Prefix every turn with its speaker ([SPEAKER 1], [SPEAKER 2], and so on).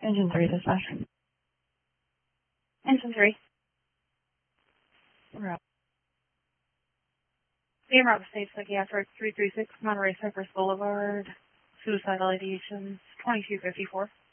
[SPEAKER 1] Engine 3 dispatch.
[SPEAKER 2] Engine 3.
[SPEAKER 1] We're out.
[SPEAKER 2] Being route state psychiatric 336 Monterey Cypress Boulevard. Suicidal ideations 2254.